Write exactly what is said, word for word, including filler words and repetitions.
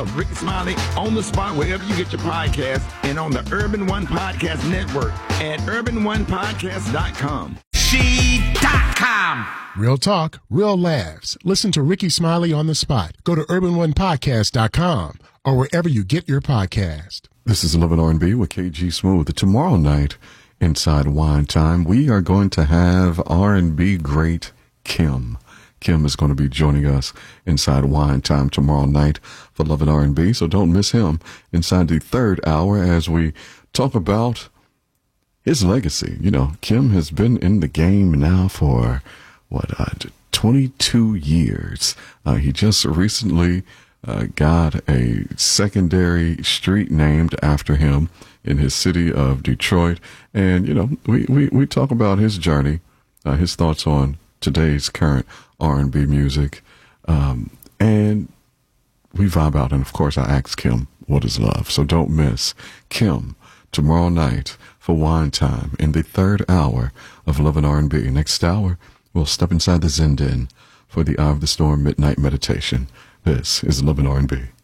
of Ricky Smiley on the spot wherever you get your podcast and on the Urban One Podcast Network at urban one podcast dot com. She dot com. Real talk, real laughs. Listen to Ricky Smiley on the spot. Go to urban one podcast dot com or wherever you get your podcast. This is Love and R and B with K G Smooth. Tomorrow night, inside Wine Time, we are going to have R and B great Kim. Kim is going to be joining us inside Wine Time tomorrow night for Love and R and B, so don't miss him inside the third hour as we talk about his legacy. You know, Kim has been in the game now for, what, uh, twenty-two years. Uh, he just recently uh, got a secondary street named after him in his city of Detroit. And, you know, we, we, we talk about his journey, uh, his thoughts on today's current R and B music, um, and we vibe out. And of course, I ask Kim, what is love? So don't miss Kim tomorrow night for Wine Time in the third hour of Love and R and B. Next hour, we'll step inside the Zen Den for the Eye of the Storm Midnight Meditation. This is Love and R and B.